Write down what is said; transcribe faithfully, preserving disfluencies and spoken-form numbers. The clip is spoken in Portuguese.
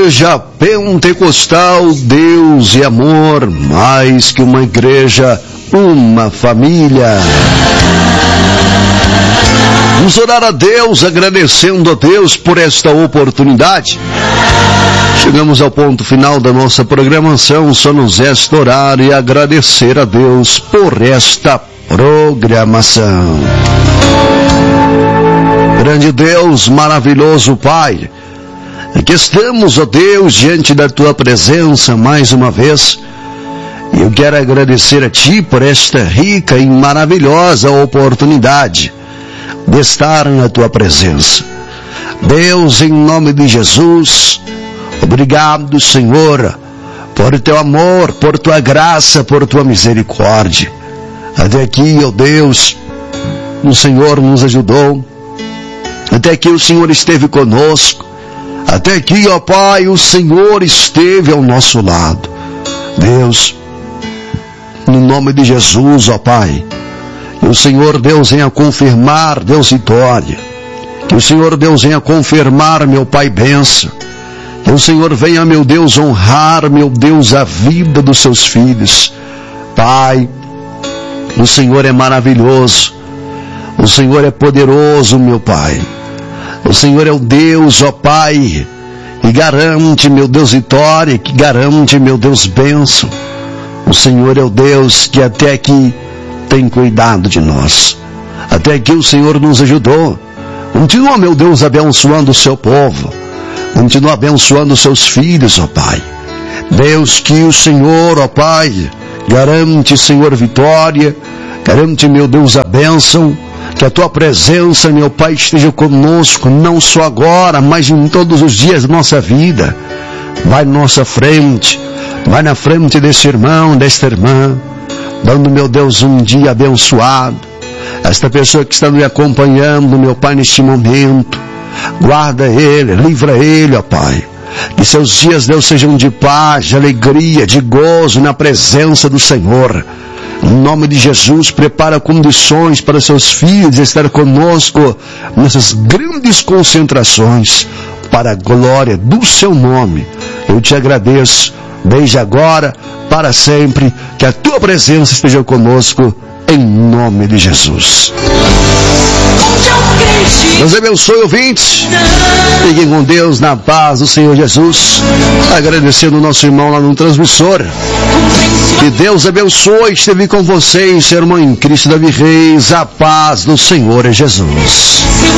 Igreja Pentecostal, Deus e amor, mais que uma igreja, uma família. Vamos orar a Deus, agradecendo a Deus por esta oportunidade. Chegamos ao ponto final da nossa programação, só nos resta orar e agradecer a Deus por esta programação. Grande Deus, maravilhoso Pai, aqui estamos, ó Deus, diante da Tua presença mais uma vez. E eu quero agradecer a Ti por esta rica e maravilhosa oportunidade de estar na Tua presença. Deus, em nome de Jesus, obrigado, Senhor, por Teu amor, por Tua graça, por Tua misericórdia. Até aqui, ó Deus, o Senhor nos ajudou. Até aqui o Senhor esteve conosco. Até aqui, ó Pai, o Senhor esteve ao nosso lado. Deus, no nome de Jesus, ó Pai, que o Senhor Deus venha confirmar, Deus, vitória. Que o Senhor Deus venha confirmar, meu Pai, bênção. Que o Senhor venha, meu Deus, honrar, meu Deus, a vida dos seus filhos. Pai, o Senhor é maravilhoso. O Senhor é poderoso, meu Pai. O Senhor é o Deus, ó Pai, que garante, meu Deus, vitória, que garante, meu Deus, bênção. O Senhor é o Deus que até aqui tem cuidado de nós. Até aqui o Senhor nos ajudou. Continua, meu Deus, abençoando o seu povo. Continua abençoando os seus filhos, ó Pai. Deus, que o Senhor, ó Pai, garante, Senhor, vitória. Garante, meu Deus, a bênção. Que a Tua presença, meu Pai, esteja conosco, não só agora, mas em todos os dias da nossa vida. Vai na nossa frente, vai na frente desse irmão, desta irmã, dando, meu Deus, um dia abençoado. Esta pessoa que está me acompanhando, meu Pai, neste momento, guarda ele, livra ele, ó Pai. Que seus dias, Deus, sejam de paz, de alegria, de gozo na presença do Senhor. Em nome de Jesus, prepara condições para seus filhos estar conosco nessas grandes concentrações para a glória do seu nome. Eu te agradeço desde agora, para sempre, que a Tua presença esteja conosco em nome de Jesus. Deus abençoe, ouvintes. Fiquem com Deus, na paz do Senhor Jesus. Agradecendo o nosso irmão lá no transmissor. Que Deus abençoe, esteve com vocês, irmão em Cristo Davi Reis. A paz do Senhor é Jesus.